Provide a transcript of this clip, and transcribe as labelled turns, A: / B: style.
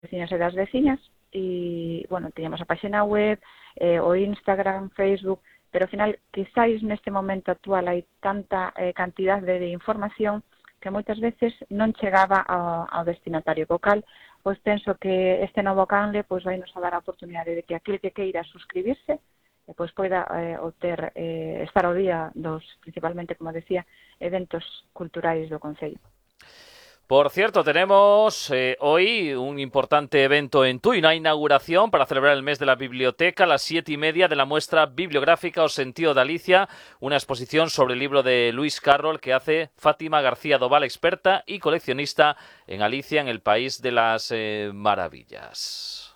A: veciños e das veciñas, e, bueno, tiñamos a páxina web, o Instagram, Facebook, pero ao final, quizáis neste momento actual hai tanta cantidad de información que moitas veces non chegaba ao destinatario, co cal, pois penso que este novo canle pois vai nos a dar a oportunidade de que aquel que queira suscribirse pois poida estar ao día dos, principalmente, como decía, eventos culturais do Concello.
B: Por cierto, tenemos hoy un importante evento en Tui, una inauguración para celebrar el mes de la biblioteca a las 7:30 de la muestra bibliográfica O Sentido de Alicia, una exposición sobre el libro de Lewis Carroll que hace Fátima García Doval, experta y coleccionista en Alicia en el País de las Maravillas.